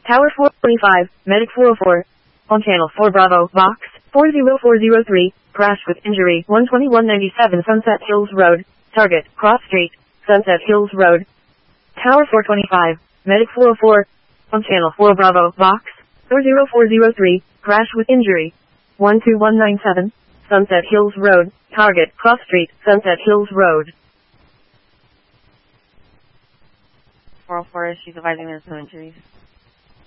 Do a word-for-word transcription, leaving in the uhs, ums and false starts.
Tower four twenty-five, Medic four oh four. On channel four Bravo, Vox, four zero four zero three, crash with injury, one twenty-one ninety-seven Sunset Hills Road, target, Cross Street, Sunset Hills Road. Tower four twenty-five, Medic four oh four. On channel four Bravo, Vox, four zero four zero three, crash with injury, one two one nine seven, Sunset Hills Road, target, Cross Street, Sunset Hills Road. four oh four, she's advising there's no injuries.